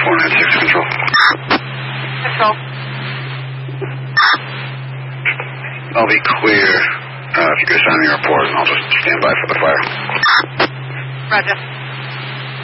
496 control. Control. I'll be clear if you guys sign your report, and I'll just stand by for the fire. Roger.